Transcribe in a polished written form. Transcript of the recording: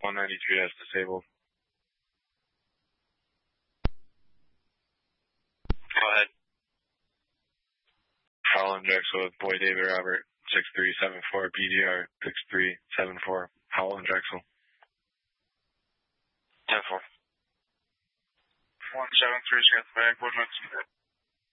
193 has disabled. Go ahead. Howell and Drexel with Boy David Robert, 6374, BDR 6374, Howell and Drexel. 10-4. 173, Chance Bank, Woodlands.